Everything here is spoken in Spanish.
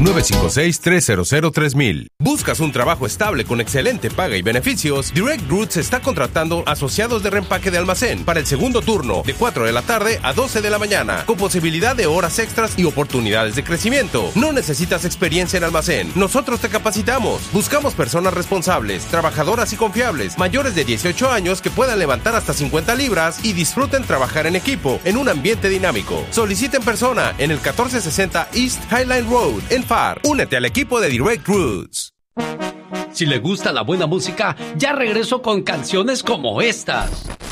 956-300-3000. ¿Buscas un trabajo estable con excelente paga y beneficios? Direct Roots está contratando asociados de reempaque de almacén para el segundo turno, de 4 de la tarde a 12 de la mañana, con posibilidad de horas extras y oportunidades de crecimiento. No necesitas experiencia en almacén. Nosotros te capacitamos. Buscamos personas responsables, trabajadoras y confiables, mayores de 18 años que puedan levantar hasta 50 libras y disfruten trabajar en equipo, en un ambiente dinámico. Solicita en persona en el 1460 East Highline Road, en FAR. Únete al equipo de Direct Roots. Si le gusta la buena música, ya regreso con canciones como estas.